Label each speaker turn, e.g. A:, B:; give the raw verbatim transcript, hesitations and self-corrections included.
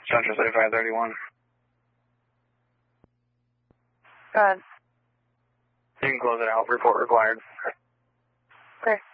A: Central seventy-five thirty-one.
B: Go ahead.
A: You can close it out. Report required.
B: Okay.